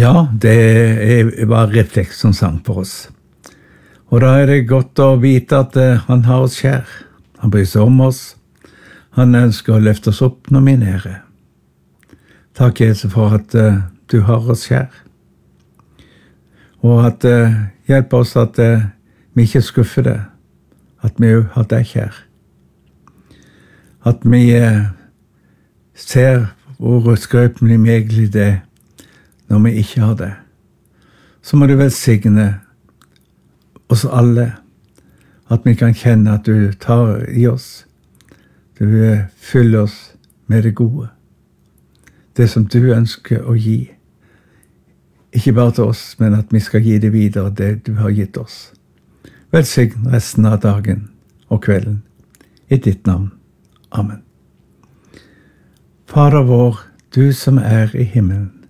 Ja, det var refleks som sang for oss. Og da det godt å vite at han har oss kjær. Han bryr seg om oss. Han ønsker å løfte oss opp når vi er nede. Takk, Jesus, for at du har oss kjær. Og at hjelp oss at vi ikke skuffer det. At vi jo har deg kjær. At vi ser hvor skrøpelig egentlig det når vi ikke har det. Så må du velsigne oss alle, at vi kan kjenne at du tar i oss. Du fyller oss med det gode. Det som du ønsker å gi. Ikke bare til oss, men at vi skal gi det videre, det du har gitt oss. Velsign resten av dagen og kvelden. I ditt navn. Amen. Fader vår, du som er i himmelen.